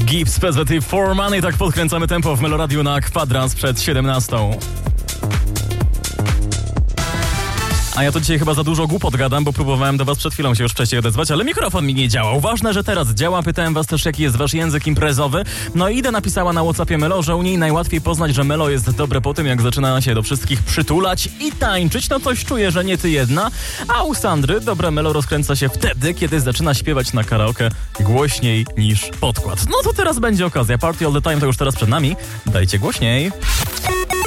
Gibbs, PZT For Money. Tak podkręcamy tempo w Meloradiu na kwadrans przed 17. A ja to dzisiaj chyba za dużo głupot gadam, bo próbowałem do was przed chwilą się już wcześniej odezwać, ale mikrofon mi nie działał. Ważne, że teraz działa. Pytałem was też, jaki jest wasz język imprezowy. No i Ida napisała na WhatsAppie Melo, że u niej najłatwiej poznać, że Melo jest dobre po tym, jak zaczyna się do wszystkich przytulać i tańczyć. No coś czuję, że nie ty jedna. A u Sandry dobre Melo rozkręca się wtedy, kiedy zaczyna śpiewać na karaoke głośniej niż podkład. No to teraz będzie okazja. Party all the time to już teraz przed nami. Dajcie głośniej.